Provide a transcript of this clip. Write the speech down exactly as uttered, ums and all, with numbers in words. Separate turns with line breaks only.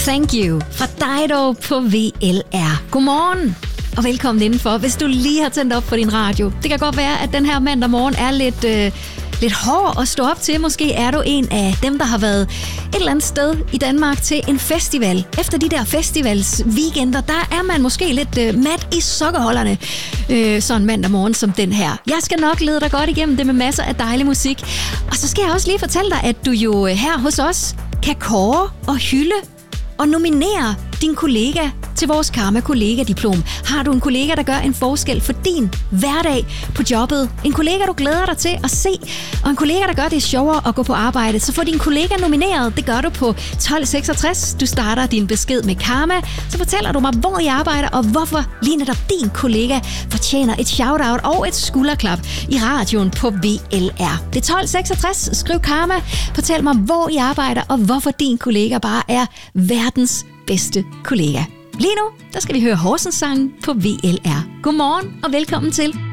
Thank You fra Dido på V L R. Godmorgen og velkommen indenfor, hvis du lige har tændt op for din radio. Det kan godt være, at den her mandag morgen er lidt, øh, lidt hård at stå op til. Måske er du en af dem, der har været et eller andet sted i Danmark til en festival. Efter de der festivalsweekender, der er man måske lidt øh, mat i sokkeholderne. Øh, sådan en mandag morgen som den her. Jeg skal nok lede dig godt igennem det med masser af dejlig musik. Og så skal jeg også lige fortælle dig, at du jo her hos os kan kåre og hylde og nominere din kollega til vores Karma-kollega-diplom. Har du en kollega, der gør en forskel for din hverdag på jobbet? En kollega, du glæder dig til at se, og en kollega, der gør det sjovere at gå på arbejde. Så få din kollega nomineret. Det gør du på tolv seksogtres. Du starter din besked med Karma. Så fortæller du mig, hvor I arbejder, og hvorfor lige netop din kollega fortjener et shout-out og et skulderklap i radioen på V L R. Det er tolv seksogtres. Skriv Karma. Fortæl mig, hvor I arbejder, og hvorfor din kollega bare er verdens bedste kollega. Lige nu, der skal vi høre Horsens sang på V L R. Godmorgen og velkommen til.